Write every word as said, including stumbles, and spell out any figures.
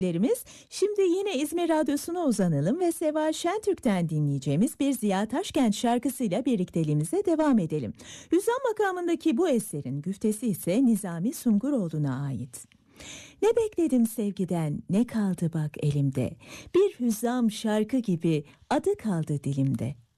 dinleyicilerimiz. Şimdi yine İzmir Radyosu'na uzanalım ve Seval Şentürk'ten dinleyeceğimiz bir Ziya Taşkent şarkısıyla birlikteliğimize devam edelim. Hüzzam makamındaki bu eserin güftesi ise Nizami Sunguroğlu'na ait. Ne bekledim sevgiden, ne kaldı bak elimde, bir hüzzam şarkı gibi adı kaldı dilimde.